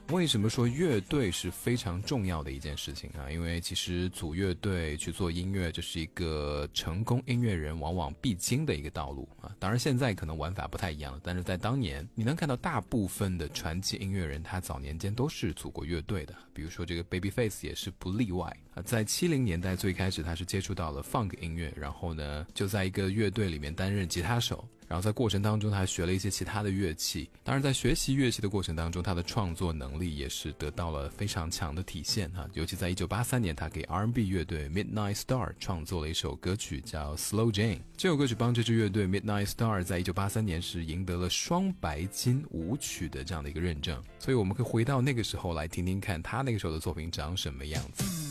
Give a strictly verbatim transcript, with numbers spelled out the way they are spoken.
为什么说乐队是非常重要的一件事情啊？因为其实组乐队去做音乐，这是一个成功音乐人往往必经的一个道路啊。当然现在可能玩法不太一样了，但是在当年你能看到大部分的传奇音乐人他早年间都是组过乐队的，比如说这个 Babyface 也是不例外啊。在七零年代最开始他是接触到了 funk 音乐，然后呢就在一个乐队里面担任吉他手，然后在过程当中他还学了一些其他的乐器。当然在学习乐器的过程当中，他的创作能力也是得到了非常强的体现哈。尤其在一九八三年他给 R and B 乐队 Midnight Star 创作了一首歌曲叫 Slow Jane， 这首歌曲帮这支乐队 Midnight Star 在一九八三年是赢得了双白金舞曲的这样的一个认证。所以我们可以回到那个时候来听听看他那个时候的作品长什么样子。